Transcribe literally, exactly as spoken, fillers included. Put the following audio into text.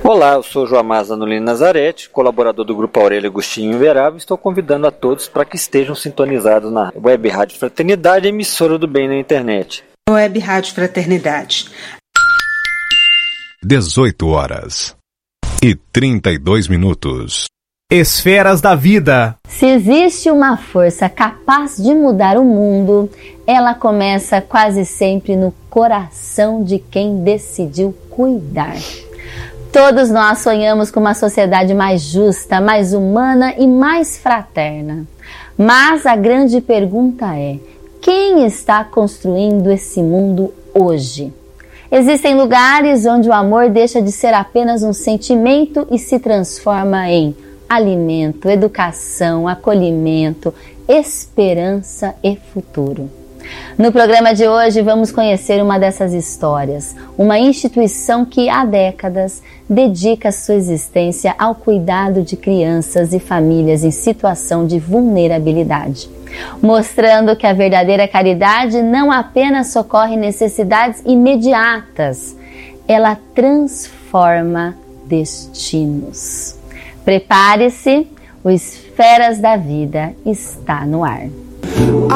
Olá, eu sou Joamás Anulino Nazarete, colaborador do Grupo Aurélio Agostinho Inverável. Estou convidando a todos para que estejam sintonizados na Web Rádio Fraternidade, emissora do bem na internet. Web Rádio Fraternidade. dezoito horas e trinta e dois minutos. Esferas da vida. Se existe uma força capaz de mudar o mundo, ela começa quase sempre no coração de quem decidiu cuidar. Todos nós sonhamos com uma sociedade mais justa, mais humana e mais fraterna. Mas a grande pergunta é: quem está construindo esse mundo hoje? Existem lugares onde o amor deixa de ser apenas um sentimento e se transforma em alimento, educação, acolhimento, esperança e futuro. No programa de hoje vamos conhecer uma dessas histórias, uma instituição que há décadas dedica sua existência ao cuidado de crianças e famílias em situação de vulnerabilidade, mostrando que a verdadeira caridade não apenas socorre necessidades imediatas, ela transforma destinos. Prepare-se, o Esferas da Vida está no ar.